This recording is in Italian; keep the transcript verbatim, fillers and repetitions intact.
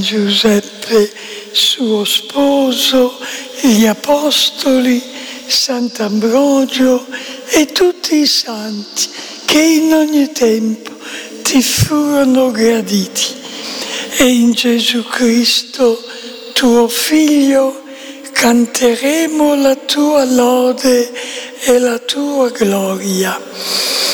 Giuseppe, suo sposo, gli apostoli, Sant'Ambrogio e tutti i santi che in ogni tempo ti furono graditi. E in Gesù Cristo, tuo Figlio, canteremo la tua lode e la tua gloria.